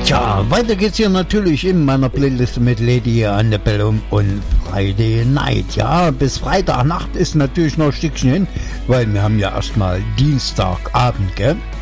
Tja, weiter geht's hier natürlich in meiner Playlist mit Lady Antebellum und Friday Night. Ja, bis Freitagnacht ist natürlich noch ein Stückchen hin, weil wir haben ja erstmal Dienstagabend, gell?